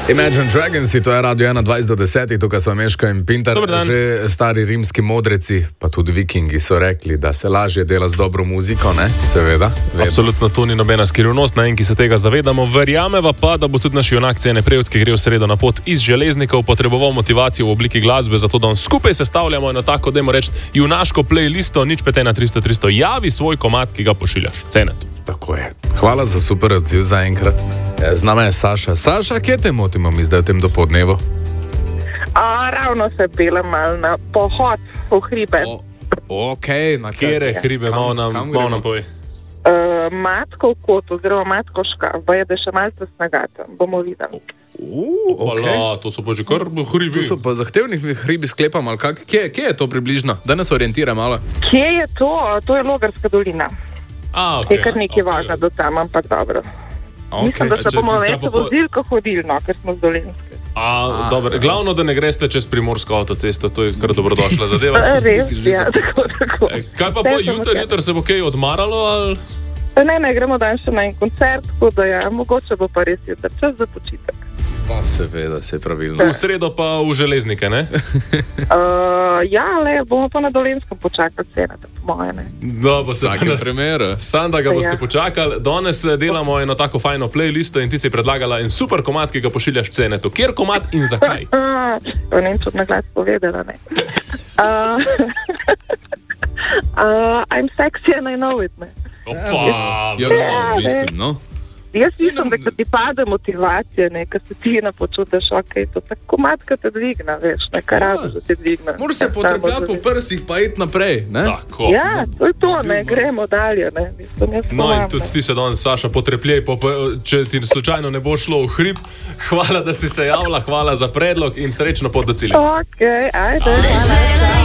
Imagine Dragons, to je Radio 21:10, tukaj so Meško in Pintar. Že stari rimski modreci, pa tudi vikingi so rekli, da se lažje dela z dobro muziko, ne? Seveda. Vedno. Absolutno to ni nobena skrivnost, na en, ki se tega zavedamo. Verjameva pa, da bo tudi naš junak Cene Prevc, ki gre v sredo na pot iz Železnikov, potreboval motivacijo v obliki glasbe, zato da skupaj sestavljamo eno tako, dajmo reči, junaško playlisto, nič 513-300-300. Javi svoj komad, ki ga pošiljaš Cenetu. Tako je. Hvala za super odziv za enkrat. Z nama je Saša. Saša, kje te motimo mi zdaj v tem dopoldnevu? Ravno se pelem malo na pohod v hribe. Ok, na Kjere hribe, malo nam povej. Matko v kot, oziroma Matkoška, je da še malce snagata, bomo videli. Hvala, to so pa že kar hribi. To so pa zahtevni hribi, sklepam, ali kak? Kje je to približno? Da nas orientira malo. Kje je to? To je Logarska dolina. Okay, je kar nekaj važno do tam, ampak dobro. Mislim, da se bomo več vozilko hodili, no, ker smo z Dolenske. Dobro. Glavno, da ne greste čez Primorsko avtocesto, to je kar dobrodošla zadeva. Res, ja, tako. Kaj pa jutri se bo kaj odmaralo, ali? Ne, gremo danes še na en koncert, tako da ja, mogoče bo pa res jutri čas za počitek. Pa seveda, se pravilno. V sredo pa v Železnike, ne? Bomo pa na Dolenskem počakali Ceneta, po moje, ne. No, bo se vsakem primeru. Sam, da ga boste počakali. Danes delamo eno tako fajno playlisto in ti si predlagala en super komad, ki ga pošiljaš Cenetu. Kjer komad in zakaj? To nem čud na glas povedala, ne. I'm sexy and I know it, ne. Mislim, no. Jaz mislim, da ti pade motivacija, ker se ti napočutiš, to tako matka te dvigna, veš, nekaj rabiš, da te dvigna. Moraš se potrebljati po prsih, pa iti naprej, ne? Tako. Ja, to je to, ne, gremo dalje, ne. No in tudi ti se danes, Saša, potrepljaj, če ti slučajno ne bo šlo v hrib. Hvala, da si se javila, hvala za predlog in srečno pot do cilja. Ok, ajde, hvala.